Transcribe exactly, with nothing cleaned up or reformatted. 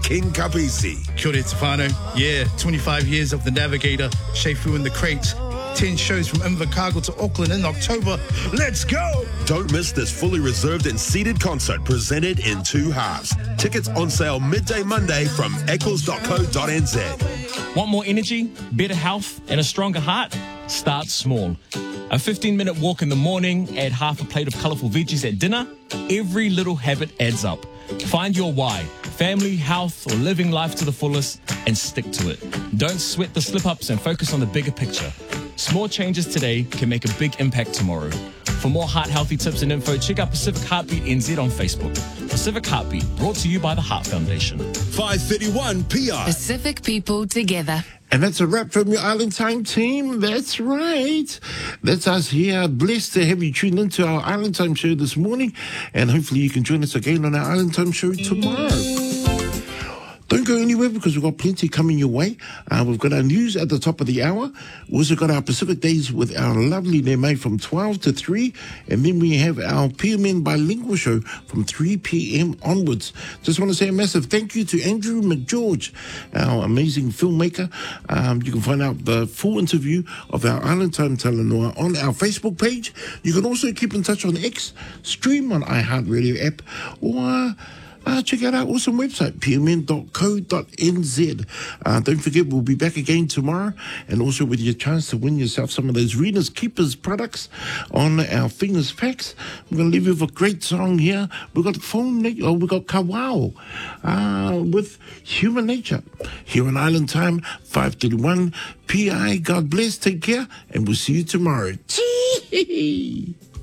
King Kapisi. Kia ora, Tefano. Yeah, twenty-five years of The Navigator, Shefu in the Crate. ten shows from Invercargill to Auckland in October. Let's go! Don't miss this fully reserved and seated concert presented in two halves. Tickets on sale midday Monday from eccles dot co dot n z. Want more energy, better health, and a stronger heart? Start small. A fifteen-minute walk in the morning, add half a plate of colourful veggies at dinner. Every little habit adds up. Find your why, family, health, or living life to the fullest, and stick to it. Don't sweat the slip-ups and focus on the bigger picture. Small changes today can make a big impact tomorrow. For more heart-healthy tips and info, check out Pacific Heartbeat N Z on Facebook. Pacific Heartbeat, brought to you by the Heart Foundation. five thirty-one P I. Pacific people together. And that's a wrap from your Island Time team. That's right. That's us here. Blessed to have you tuned into our Island Time show this morning. And hopefully you can join us again on our Island Time show tomorrow. Don't go anywhere because we've got plenty coming your way. Uh, we've got our news at the top of the hour. We've also got our Pacific Days with our lovely Neme from twelve to three. And then we have our P M N Bilingual show from three p.m. onwards. Just want to say a massive thank you to Andrew McGeorge, our amazing filmmaker. Um, you can find out the full interview of our Island Time Talanoa on our Facebook page. You can also keep in touch on X, stream on iHeartRadio app, or... Uh, check out our awesome website, p m n dot co dot n z. Uh, don't forget, we'll be back again tomorrow, and also with your chance to win yourself some of those Readers Keepers products on our Fingers Packs. I'm going to leave you with a great song here. We've got phone, oh, we've got Kawao uh, with Human Nature. Here on Island Time, five thirty-one P I. God bless, take care, and we'll see you tomorrow. Chee